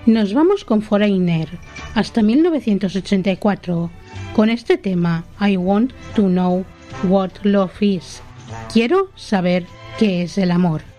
Nos vamos con Foreigner hasta 1984 con este tema I Want to Know What Love Is. Quiero saber qué es el amor.